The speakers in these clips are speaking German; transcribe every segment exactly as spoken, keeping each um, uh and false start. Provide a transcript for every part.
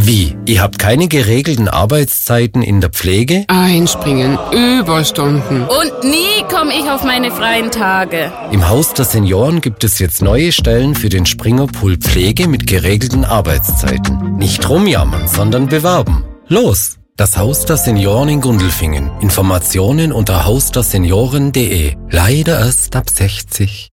Wie? Ihr habt keine geregelten Arbeitszeiten in der Pflege? Einspringen, Überstunden. Und nie komme ich auf meine freien Tage. Im Haus der Senioren gibt es jetzt neue Stellen für den Springerpool Pflege mit geregelten Arbeitszeiten. Nicht rumjammern, sondern bewerben. Los! Das Haus der Senioren in Gundelfingen. Informationen unter haus der senioren punkt de. Leider erst ab sechzig.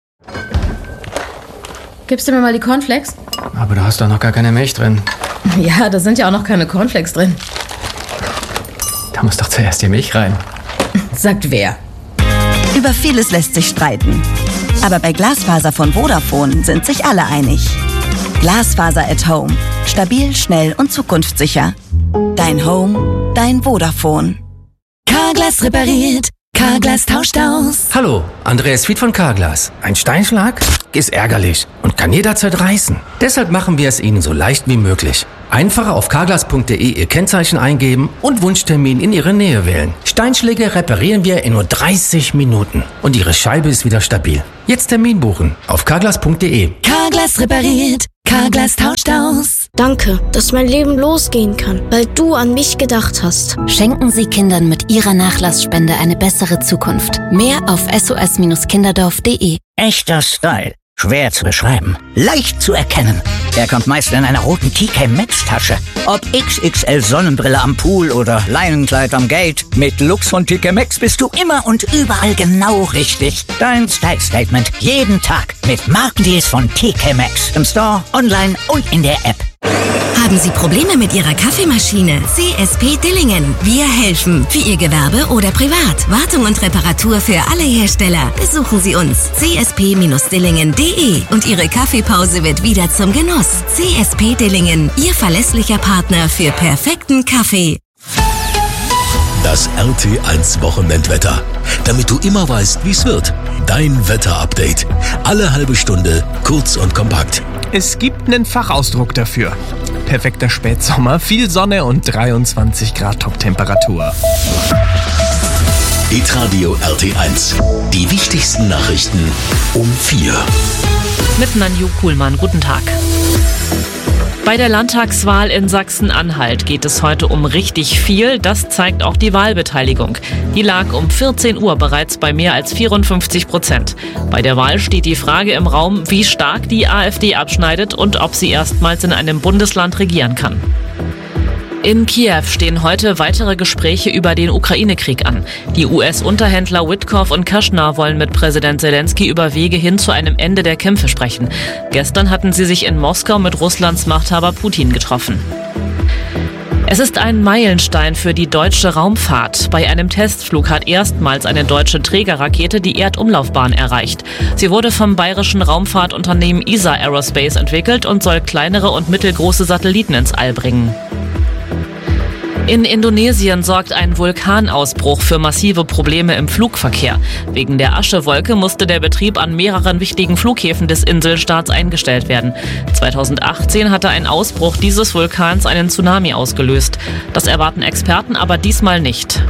Gibst du mir mal die Cornflakes? Aber da hast doch noch gar keine Milch drin. Ja, da sind ja auch noch keine Cornflakes drin. Da muss doch zuerst die Milch rein. Sagt wer? Über vieles lässt sich streiten. Aber bei Glasfaser von Vodafone sind sich alle einig. Glasfaser at Home. Stabil, schnell und zukunftssicher. Dein Home, dein Vodafone. Carglass repariert. Carglass tauscht aus. Hallo, Andreas Fied von Carglass. Ein Steinschlag ist ärgerlich und kann jederzeit reißen. Deshalb machen wir es Ihnen so leicht wie möglich. Einfach auf carglass punkt de Ihr Kennzeichen eingeben und Wunschtermin in Ihre Nähe wählen. Steinschläge reparieren wir in nur dreißig Minuten und Ihre Scheibe ist wieder stabil. Jetzt Termin buchen auf carglass punkt de. Carglass repariert. Carglass tauscht aus. Danke, dass mein Leben losgehen kann, weil du an mich gedacht hast. Schenken Sie Kindern mit Ihrer Nachlassspende eine bessere Zukunft. Mehr auf s o s kinderdorf punkt de. Echter Style. Schwer zu beschreiben. Leicht zu erkennen. Er kommt meist in einer roten T K Maxx Tasche. Ob X X L Sonnenbrille am Pool oder Leinenkleid am Gate. Mit Lux von T K Maxx bist du immer und überall genau richtig. Dein Style Statement jeden Tag mit Markendeals von T K Maxx. Im Store, online und in der App. Haben Sie Probleme mit Ihrer Kaffeemaschine? C S P Dillingen. Wir helfen. Für Ihr Gewerbe oder privat. Wartung und Reparatur für alle Hersteller. Besuchen Sie uns. c s p dillingen punkt de. Und Ihre Kaffeepause wird wieder zum Genuss. C S P Dillingen. Ihr verlässlicher Partner für perfekten Kaffee. Das R T eins Wochenendwetter. Damit du immer weißt, wie es wird. Dein Wetterupdate. Alle halbe Stunde, kurz und kompakt. Es gibt einen Fachausdruck dafür. Perfekter Spätsommer, viel Sonne und dreiundzwanzig Grad Top-Temperatur. Hitradio R T eins. Die wichtigsten Nachrichten um vier. Mit Nanju Kuhlmann, guten Tag. Bei der Landtagswahl in Sachsen-Anhalt geht es heute um richtig viel. Das zeigt auch die Wahlbeteiligung. Die lag um vierzehn Uhr bereits bei mehr als vierundfünfzig Prozent. Bei der Wahl steht die Frage im Raum, wie stark die AfD abschneidet und ob sie erstmals in einem Bundesland regieren kann. In Kiew stehen heute weitere Gespräche über den Ukraine-Krieg an. Die U S-Unterhändler Witkoff und Kushner wollen mit Präsident Zelensky über Wege hin zu einem Ende der Kämpfe sprechen. Gestern hatten sie sich in Moskau mit Russlands Machthaber Putin getroffen. Es ist ein Meilenstein für die deutsche Raumfahrt. Bei einem Testflug hat erstmals eine deutsche Trägerrakete die Erdumlaufbahn erreicht. Sie wurde vom bayerischen Raumfahrtunternehmen E S A Aerospace entwickelt und soll kleinere und mittelgroße Satelliten ins All bringen. In Indonesien sorgt ein Vulkanausbruch für massive Probleme im Flugverkehr. Wegen der Aschewolke musste der Betrieb an mehreren wichtigen Flughäfen des Inselstaats eingestellt werden. zweitausendachtzehn hatte ein Ausbruch dieses Vulkans einen Tsunami ausgelöst. Das erwarten Experten aber diesmal nicht.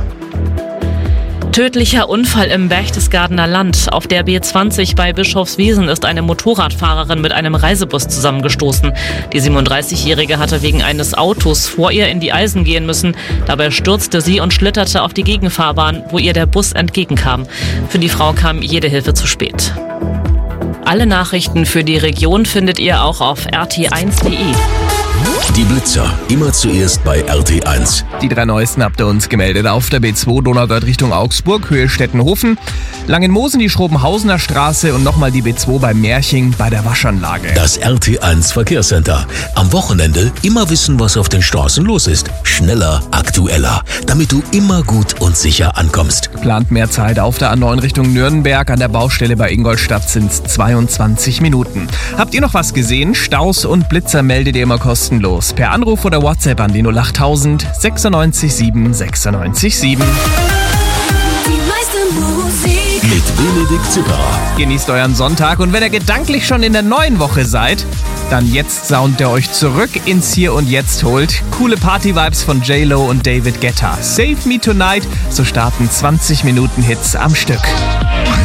Tödlicher Unfall im Berchtesgadener Land. Auf der B zwanzig bei Bischofswiesen ist eine Motorradfahrerin mit einem Reisebus zusammengestoßen. Die siebenunddreißigjährige hatte wegen eines Autos vor ihr in die Eisen gehen müssen. Dabei stürzte sie und schlitterte auf die Gegenfahrbahn, wo ihr der Bus entgegenkam. Für die Frau kam jede Hilfe zu spät. Alle Nachrichten für die Region findet ihr auch auf r t eins punkt de. Die Blitzer, immer zuerst bei R T eins. Die drei neuesten habt ihr uns gemeldet. Auf der B zwei Donauwörth Richtung Augsburg, Höhe Stettenhofen. Langenmosen die Schrobenhausener Straße und nochmal die B zwei bei Merching bei der Waschanlage. Das R T eins Verkehrscenter. Am Wochenende immer wissen, was auf den Straßen los ist. Schneller, aktueller, damit du immer gut und sicher ankommst. Plant mehr Zeit auf der A neun Richtung Nürnberg. An der Baustelle bei Ingolstadt sind es zweiundzwanzig Minuten. Habt ihr noch was gesehen? Staus und Blitzer meldet ihr immer kostenlos. Per Anruf oder WhatsApp an die null acht tausend sechsundneunzig sieben sechsundneunzig sieben. Mit Benedikt Zipperer. Genießt euren Sonntag und wenn ihr gedanklich schon in der neuen Woche seid, dann jetzt saunt ihr euch zurück ins Hier und Jetzt holt. Coole Party-Vibes von J-Lo und David Guetta. Save Me Tonight, so starten zwanzig Minuten Hits am Stück.